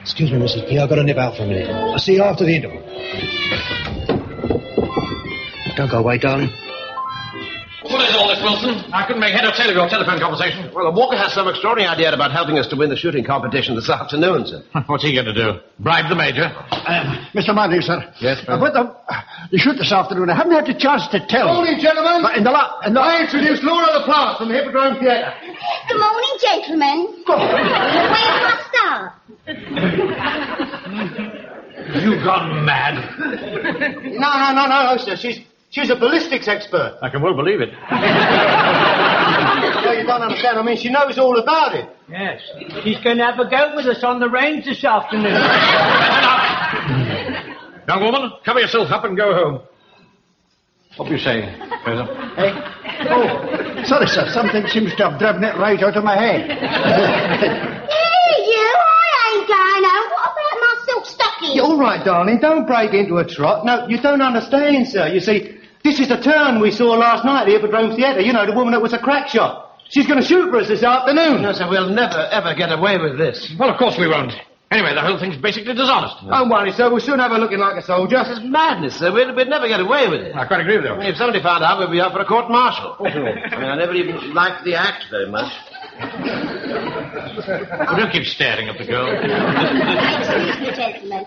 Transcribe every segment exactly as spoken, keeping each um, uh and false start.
Excuse me, Missus P, I've got to nip out for a minute. I'll see you after the interval. Don't go away, darling. What is all this, Wilson? I couldn't make head or tail of your telephone conversation. Well, Walker has some extraordinary idea about helping us to win the shooting competition this afternoon, sir. What's he going to do? Bribe the Major? Uh, Mister Manley, sir. Yes, sir. About the, the shoot this afternoon, I haven't had a chance to tell. Morning, gentlemen. But in the lot, in the... I introduce Laura LaPlante from the Hippodrome Theatre. Good morning, gentlemen. Where do I start? You've gone mad. No, no, no, no, no, sir. She's she's a ballistics expert. I can well believe it. Well, you don't understand. I mean, she knows all about it. Yes. She's going to have a go with us on the range this afternoon. Young woman, cover yourself up and go home. What are you saying, Fraser? Hey? Oh, sorry, sir. Something seems to have driven it right out of my head. Hey, you, I ain't going home. What about my silk stockings? You're all right, darling. Don't break into a trot. No, you don't understand, sir. You see, this is the turn we saw last night at the Hippodrome Theatre. You know, the woman that was a crack shot. She's going to shoot for us this afternoon. No, sir, we'll never, ever get away with this. Well, of course we won't. Anyway, the whole thing's basically dishonest. Don't worry, sir. We'll soon have her looking like a soldier. This is madness, sir. We'd, we'd never get away with it. I quite agree with you. I mean, if somebody found out, we'd be up for a court-martial. I mean, I never even liked the act very much. Well, don't keep staring at the girl. Excuse me, gentlemen.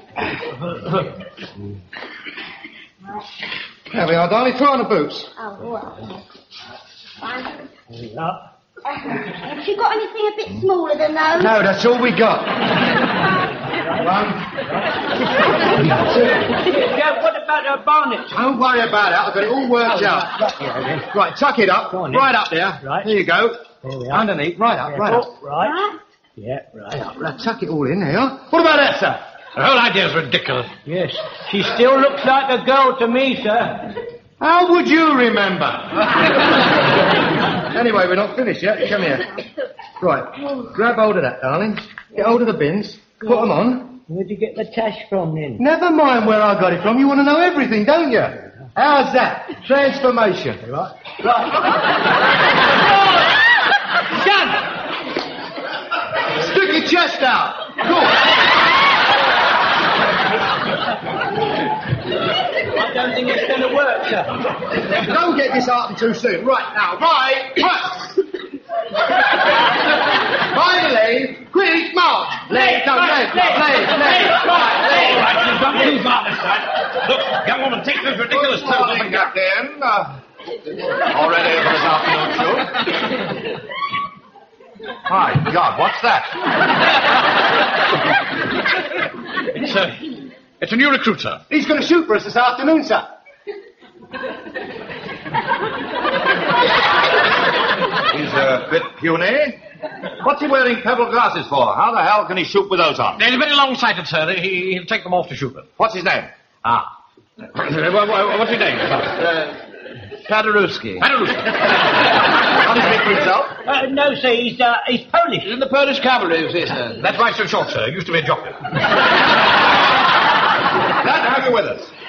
There we are, darling. Throw on the boots. Oh, well. Fine. Yeah. Have you got anything a bit smaller than those? No, that's all we got. Yeah, what about her bonnet? Don't worry about it. I've got it all worked out. Right, tuck it up. Go on, right then. up there. Right. There you go. There we are. Underneath. Right up, right Oh, up. right. Right? Yeah, right. Right, tuck it all in there. What about that, sir? The whole idea's ridiculous. Yes. She still looks like a girl to me, sir. How would you remember? Anyway, we're not finished yet. Come here. Right, grab hold of that, darling. Get hold of the bins. Put them on. Where'd you get the tash from, then? Never mind where I got it from. You want to know everything, don't you? How's that? Transformation. Right. Right. Son! Stick your chest out. Good. I don't think it's going to work, sir. Don't get disheartened too soon. Right, now, right. Finally, quick, march. Leg, no, leg, leg, leg, leg, right, leg. All right, you've got me too far this time. Look, young woman, take this ridiculous Good morning, total. Captain. Uh, all ready for this afternoon shoot? My God, what's that? It's a, it's a new recruit, sir. He's going to shoot for us this afternoon, sir. He's a bit puny. What's he wearing pebble glasses for? How the hell can he shoot with those on? He's very long-sighted, sir. He, he'll take them off to shoot them. What's his name? Ah. What's his name, sir? Uh, Paderewski. Paderewski. Can't he speak for himself? Uh, no, sir, he's, uh, he's Polish. In the Polish cavalry, you see, sir. That's why he's so short, sir. He used to be a jockey. Glad to have you with us.